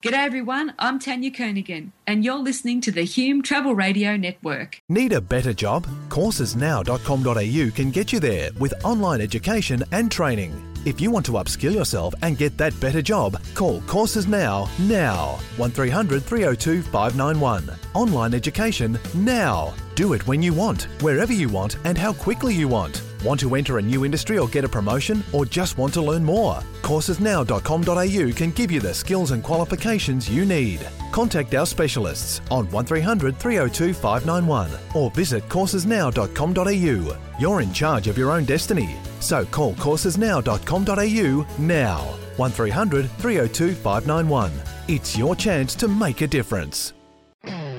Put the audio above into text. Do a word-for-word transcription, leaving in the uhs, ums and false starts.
G'day everyone, I'm Tanya Kernighan and you're listening to the Hume Travel Radio Network. Need a better job? courses now dot com dot a u can get you there with online education and training. If you want to upskill yourself and get that better job, call Courses Now, now. one three hundred three oh two five nine one. Online education now. Do it when you want, wherever you want and how quickly you want. Want to enter a new industry or get a promotion or just want to learn more? courses now dot com dot a u can give you the skills and qualifications you need. Contact our specialists on one three hundred three oh two five nine one or visit courses now dot com dot a u. You're in charge of your own destiny. So call courses now dot com dot a u now. one three hundred three oh two five nine one. It's your chance to make a difference.